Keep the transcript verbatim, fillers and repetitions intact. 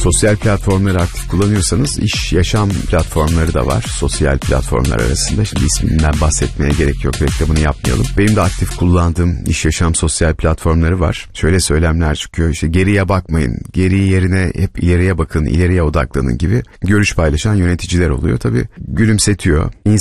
Sosyal platformları aktif kullanıyorsanız iş yaşam platformları da var sosyal platformlar arasında. Şimdi isminden bahsetmeye gerek yok, reklamını yapmayalım. Benim de aktif kullandığım iş yaşam sosyal platformları var. Şöyle söylemler çıkıyor, işte geriye bakmayın, geri yerine hep ileriye bakın, ileriye odaklanın gibi görüş paylaşan yöneticiler oluyor. Tabii gülümsetiyor.